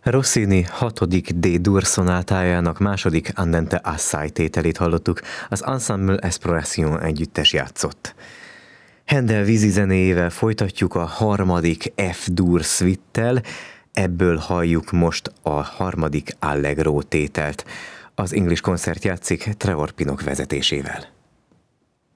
Rossini 6. D-dur szonátájának második Andante assai tételét hallottuk, az Ensemble Exploration együttes játszott. Handel vízi zenéjével folytatjuk a harmadik F-dur szvittel, ebből halljuk most a harmadik Allegro tételt. Az English Concert játszik Trevor Pinnock vezetésével.